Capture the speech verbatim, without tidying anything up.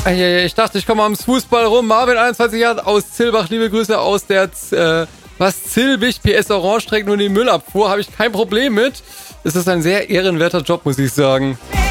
Ich dachte, ich komme am Fußball rum. Marvin, einundzwanzig Jahre aus Zillbach. Liebe Grüße aus der, äh, was Zillbich, P S Orange trägt nur die Müllabfuhr. Habe ich kein Problem mit. Es ist ein sehr ehrenwerter Job, muss ich sagen.